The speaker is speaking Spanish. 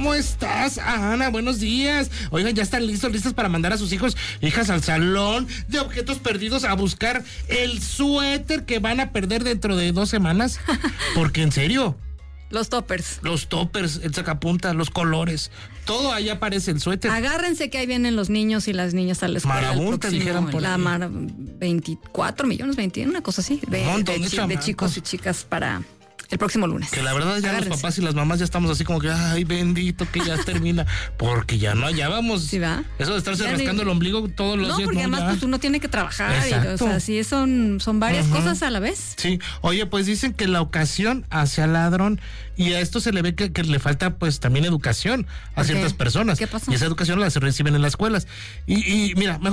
¿cómo estás, Ana? Buenos días. Oigan, ya están listos para mandar a sus hijos e hijas al salón de objetos perdidos a buscar el suéter que van a perder dentro de 2 semanas. Porque en serio. Los toppers, el sacapunta, los colores, todo ahí aparece el suéter. Agárrense que ahí vienen los niños y las niñas a la escuela. Marabunta, dijeran por la ahí. 24 millones, 21, una cosa así, de chicos y chicas para el próximo lunes. Que la verdad ya los papás y las mamás ya estamos así como que, ay, bendito que ya termina, porque ya no, ya vamos. ¿Sí va? Eso de estarse rascando el ombligo todos los días. No, porque además pues uno tiene que trabajar. Exacto. Y, o sea, sí, son varias cosas a la vez. Sí, oye, pues dicen que la ocasión hace al ladrón y a esto se le ve que le falta pues también educación a ciertas personas. ¿Qué pasó? Y esa educación la se reciben en las escuelas. Y mira, mejor